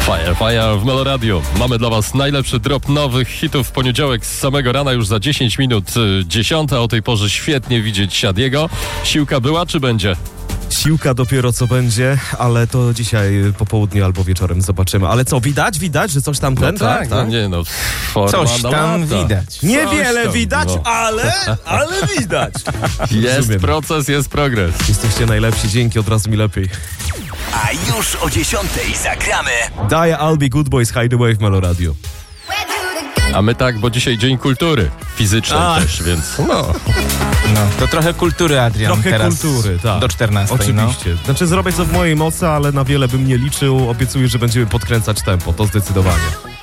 Fire w Melo Radio. Mamy dla was najlepszy drop nowych hitów w poniedziałek z samego rana, już za 10 minut 10. O tej porze świetnie widzieć Siadiego. Siłka była czy będzie? Siłka dopiero co będzie, ale to dzisiaj po południu albo wieczorem zobaczymy. Ale co, widać, że coś tam ten, tak? No nie no, forma Coś tam lata. widać. Niewiele tam, widać, no. ale widać. Jest Rozumiem. proces, jest progres. Jesteście najlepsi, dzięki, od razu mi lepiej. A już o 10:00 zagramy. Daję I'll Be Good Boys Hideaway w Melo Radio. A my tak, bo dzisiaj Dzień Kultury Fizycznej też, więc no. No, to trochę kultury, Adrian, Trochę teraz kultury, tak. do 14:00. Oczywiście. Znaczy zrobię co w mojej mocy, ale na wiele bym nie liczył. Obiecuję, że będziemy podkręcać tempo, to zdecydowanie.